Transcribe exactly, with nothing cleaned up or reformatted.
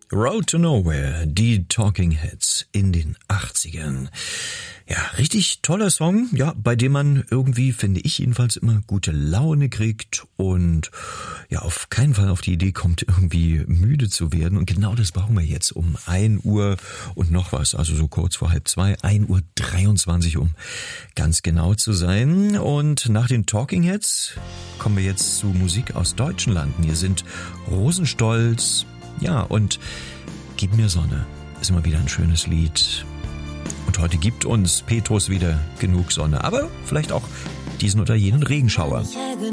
Road to Nowhere, die Talking Heads in den achtzigern. Ja, richtig toller Song, ja, bei dem man irgendwie, finde ich jedenfalls, immer gute Laune kriegt und ja, auf keinen Fall auf die Idee kommt, irgendwie müde zu werden. Und genau das brauchen wir jetzt um ein Uhr und noch was, also so kurz vor halb zwei, ein Uhr dreiundzwanzig, um ganz genau zu sein. Und nach den Talking Heads kommen wir jetzt zu Musik aus deutschen Landen. Hier sind Rosenstolz, ja, und Gib mir Sonne ist immer wieder ein schönes Lied. Und heute gibt uns Petrus wieder genug Sonne, aber vielleicht auch diesen oder jenen Regenschauer.